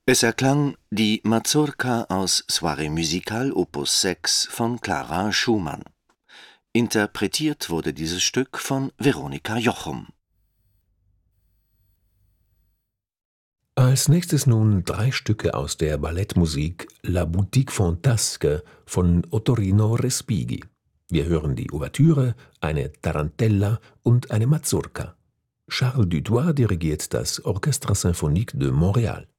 Es erklang die Mazurka aus Soirée musicale Opus 6 von Clara Schumann. Interpretiert wurde dieses Stück von Veronika Jochum. Als nächstes nun 3 Stücke aus der Ballettmusik La Boutique Fantasque von Ottorino Respighi. Wir hören die Ouvertüre, eine Tarantella und eine Mazurka. Charles Dutoit dirigiert das Orchestre Symphonique de Montréal.